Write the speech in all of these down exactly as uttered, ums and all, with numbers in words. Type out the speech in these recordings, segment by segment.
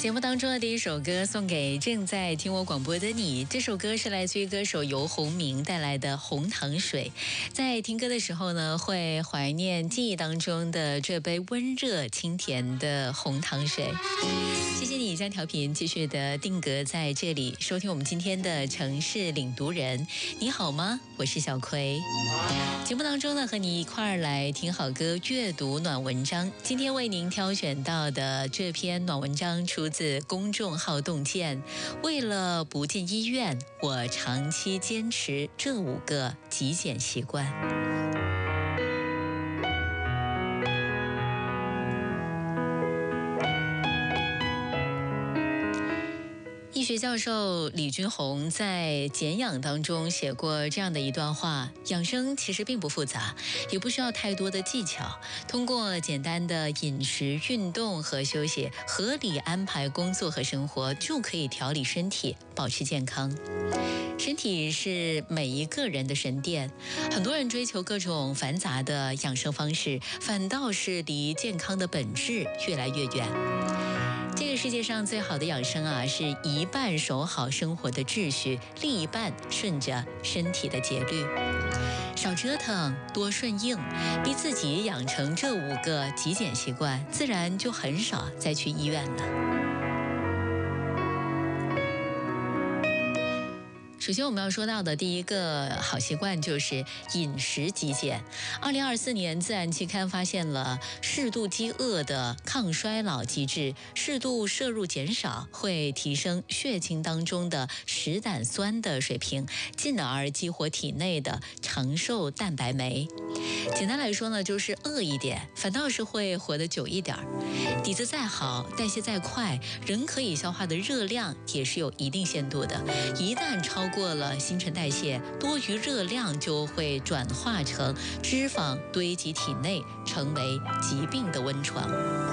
节目当中的第一首歌送给正在听我广播的你，这首歌是来自于歌手游鸿明带来的《红糖水》。在听歌的时候呢，会怀念记忆当中的这杯温热清甜的红糖水。谢谢你将调频继续的定格在这里，收听我们今天的城市领读人。你好吗？我是小葵。节目当中呢，和你一块儿来听好歌，阅读暖文章。今天为您挑选到的这篇暖文章出自公众号洞见。为了不进医院，我长期坚持这五个极简习惯。医学教授李君红在简养当中写过这样的一段话：养生其实并不复杂，也不需要太多的技巧，通过简单的饮食、运动和休息，合理安排工作和生活，就可以调理身体，保持健康。身体是每一个人的神殿，很多人追求各种繁杂的养生方式，反倒是离健康的本质越来越远。这个世界上最好的养生啊，是一半守好生活的秩序，另一半顺着身体的节律，少折腾，多顺应，逼自己养成这五个极简习惯，自然就很少再去医院了。首先我们要说到的第一个好习惯就是饮食极简。二零二四年自然期刊发现了适度饥饿的抗衰老机制，适度摄入减少会提升血清当中的食胆酸的水平，进而激活体内的长寿蛋白酶。简单来说呢，就是饿一点反倒是会活得久一点。底子再好，代谢再快，人可以消化的热量也是有一定限度的，一旦超过了新陈代谢，多余热量就会转化成脂肪堆积体内，成为疾病的温床。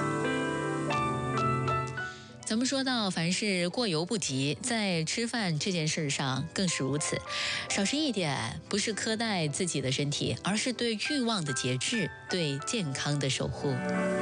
咱们说到凡事过犹不及，在吃饭这件事上更是如此。少吃一点不是苛待自己的身体，而是对欲望的节制，对健康的守护。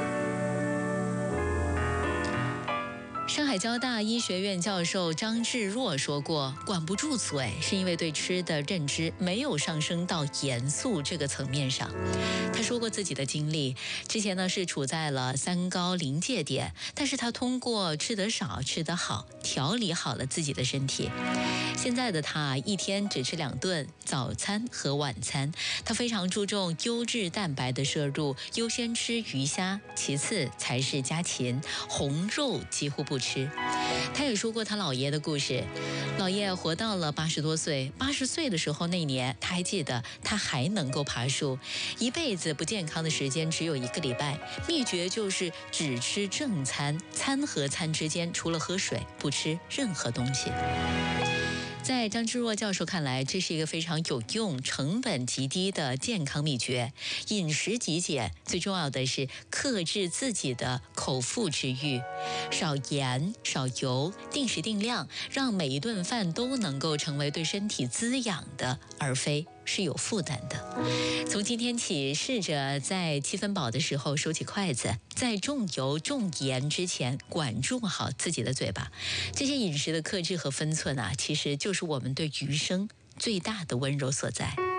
上海交大医学院教授张志若说过，管不住嘴是因为对吃的认知没有上升到严肃这个层面上。他说过自己的经历，之前呢是处在了三高临界点，但是他通过吃得少吃得好，调理好了自己的身体。现在的他一天只吃两顿，早餐和晚餐。他非常注重优质蛋白的摄入，优先吃鱼虾，其次才是家禽，红肉几乎不吃。他也说过他姥爷的故事，姥爷活到了八十多岁，八十岁的时候那年他还记得他还能够爬树，一辈子不健康的时间只有一个礼拜，秘诀就是只吃正餐，餐和餐之间除了喝水不吃任何东西。在张志若教授看来，这是一个非常有用、成本极低的健康秘诀。饮食极简，最重要的是克制自己的口腹之欲，少盐、少油，定时定量，让每一顿饭都能够成为对身体滋养的，而非是有负担的。从今天起，试着在七分饱的时候收起筷子，在重油重盐之前管住好自己的嘴巴。这些饮食的克制和分寸啊，其实就是我们对余生最大的温柔所在。